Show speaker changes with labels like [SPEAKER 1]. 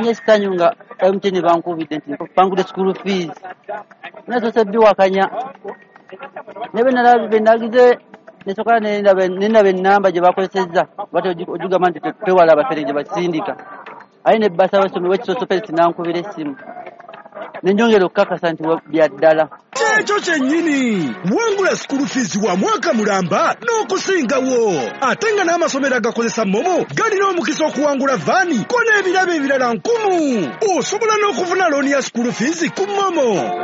[SPEAKER 1] essanyu nga MTN bankubidde nti bangudde school fees nazo sebbiwakanya nebe nagize nesoka nenaba ennamba gye bakozesezza bati ogigamba nti twewala abafere gye basindika aye ne bbasa basomi wekisosopesi nankubira essimu nenjongera okukakasa nti bya ddala
[SPEAKER 2] ekyo kyennyini wangula school fees wa mwaka mulamba n'okusingawo ate nga n'amasomero agakozesa momo galina omukisa okuwangula vaani ko n'ebirabo ebirala 1000 osobola n'okufuna looni ya school fees ku momo